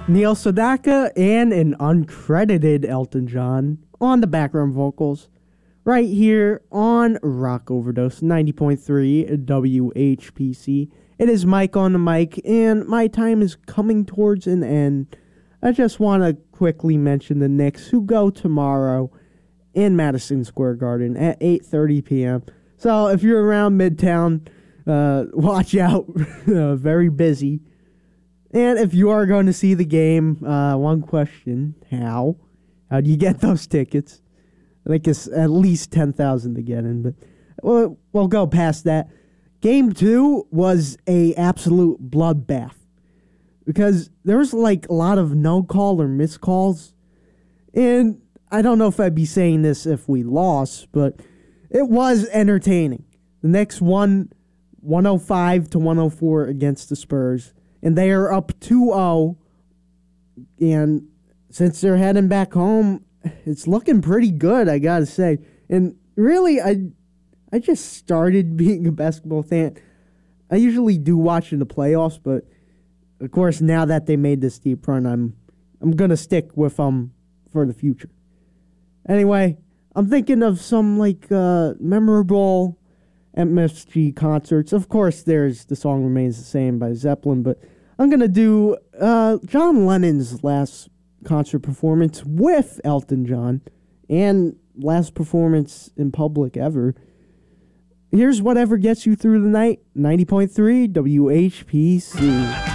Neil Sedaka and an uncredited Elton John on the background vocals right here on Rock Overdose 90.3 WHPC. It is Mike on the mic, and my time is coming towards an end. I just want to quickly mention the Knicks, who go tomorrow in Madison Square Garden at 8:30 p.m. So if you're around Midtown, watch out. Very busy. And if you are going to see the game, one question, how? How do you get those tickets? I think it's at least 10,000 to get in, but we'll go past that. Game 2 was a absolute bloodbath because there was like a lot of no call or missed calls. And I don't know if I'd be saying this if we lost, but it was entertaining. The Knicks won 105-104 against the Spurs, and they are up 2-0. And since they're heading back home, it's looking pretty good, I gotta say. And really, I just started being a basketball fan. I usually do watch in the playoffs, but of course, now that they made this deep run, I'm gonna stick with them for the future. Anyway, I'm thinking of some memorable MSG concerts. Of course, there's The Song Remains the Same by Zeppelin, but I'm gonna do John Lennon's last concert performance with Elton John, and last performance in public ever. Here's Whatever Gets You Through the Night, 90.3 WHPC.